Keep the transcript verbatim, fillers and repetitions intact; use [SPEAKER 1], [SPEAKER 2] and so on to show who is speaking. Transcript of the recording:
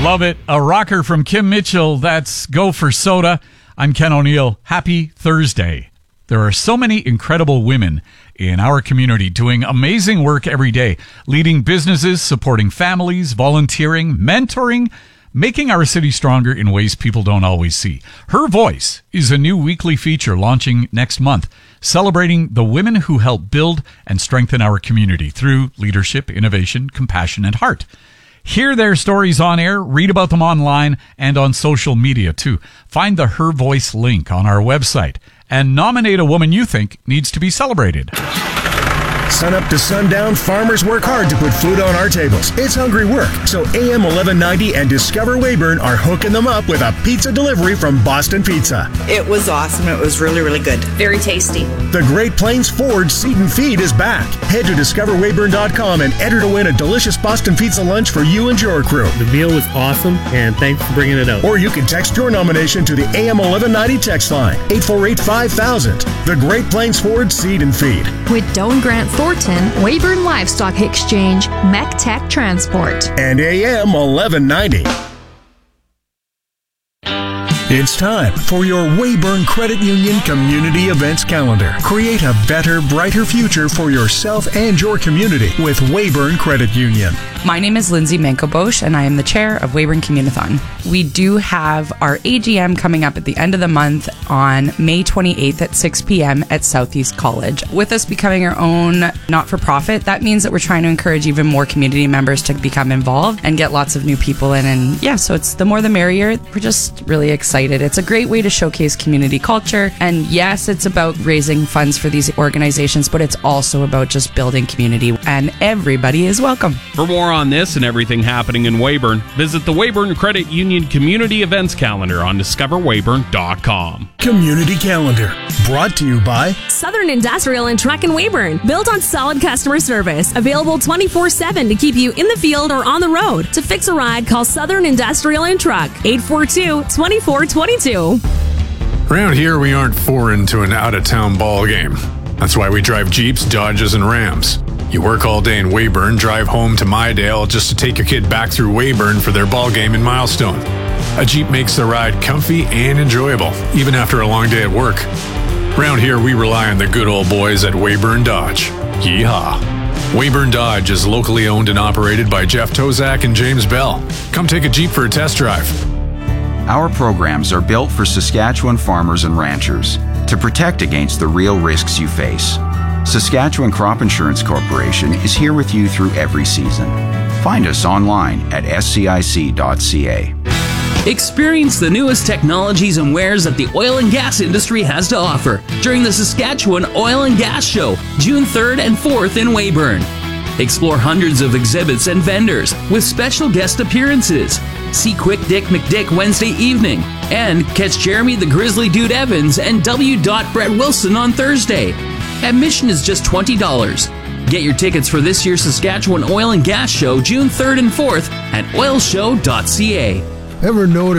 [SPEAKER 1] Love it. A rocker from Kim Mitchell. That's Go for Soda. I'm Ken O'Neill. Happy Thursday. There are so many incredible women in our community doing amazing work every day, leading businesses, supporting families, volunteering, mentoring, making our city stronger in ways people don't always see. Her Voice is a new weekly feature launching next month, celebrating the women who help build and strengthen our community through leadership, innovation, compassion, and heart. Hear their stories on air, read about them online and on social media too. Find the Her Voice link on our website and nominate a woman you think needs to be celebrated.
[SPEAKER 2] Sun up to sundown, farmers work hard to put food on our tables. It's hungry work, so A M eleven ninety and Discover Weyburn are hooking them up with a pizza delivery from Boston Pizza.
[SPEAKER 3] It was awesome. It was really, really good. Very tasty.
[SPEAKER 2] The Great Plains Ford Seed and Feed is back. Head to discover weyburn dot com and enter to win a delicious Boston Pizza lunch for you and your crew.
[SPEAKER 4] The meal was awesome, and thanks for bringing it out.
[SPEAKER 2] Or you can text your nomination to the A M eleven ninety text line, eight four eight, five thousand. The Great Plains Ford Seed and Feed.
[SPEAKER 5] With Doan Grant Thornton, Weyburn Livestock Exchange, MacTech Transport.
[SPEAKER 2] And A M eleven ninety. It's time for your Weyburn Credit Union Community Events Calendar. Create a better, brighter future for yourself and your community with Weyburn Credit Union.
[SPEAKER 6] My name is Lindsay Mankobosh, and I am the chair of Weyburn Communithon. We do have our A G M coming up at the end of the month on May twenty-eighth at six p.m. at Southeast College. With us becoming our own not-for-profit, that means that we're trying to encourage even more community members to become involved and get lots of new people in. And yeah, so it's the more the merrier. We're just really excited. It's a great way to showcase community culture. And yes, it's about raising funds for these organizations, but it's also about just building community, and everybody is welcome.
[SPEAKER 7] For more on this and everything happening in Weyburn, visit the Weyburn Credit Union Community Events Calendar on discover weyburn dot com.
[SPEAKER 2] Community Calendar, brought to you by
[SPEAKER 8] Southern Industrial and Truck in Weyburn, built on solid customer service, available twenty-four seven to keep you in the field or on the road. To fix a ride, call Southern Industrial and Truck, eight four two, two four two two.
[SPEAKER 9] Around here, we aren't foreign to an out-of-town ball game. That's why we drive Jeeps, Dodges, and Rams. You work all day in Weyburn, drive home to Mydale just to take your kid back through Weyburn for their ball game in Milestone. A Jeep makes the ride comfy and enjoyable, even after a long day at work. Around here, we rely on the good old boys at Weyburn Dodge. Yeehaw! Weyburn Dodge is locally owned and operated by Jeff Tozak and James Bell. Come take a Jeep for a test drive.
[SPEAKER 10] Our programs are built for Saskatchewan farmers and ranchers to protect against the real risks you face. Saskatchewan Crop Insurance Corporation is here with you through every season. Find us online at s c i c dot c a.
[SPEAKER 11] Experience the newest technologies and wares that the oil and gas industry has to offer during the Saskatchewan Oil and Gas Show, June third and fourth in Weyburn. Explore hundreds of exhibits and vendors with special guest appearances. See Quick Dick McDick Wednesday evening and catch Jeremy the Grizzly Dude Evans and W. Brett Wilson on Thursday. Admission is just twenty dollars. Get your tickets for this year's Saskatchewan Oil and Gas Show, June third and fourth at oil show dot c a.
[SPEAKER 12] Ever notice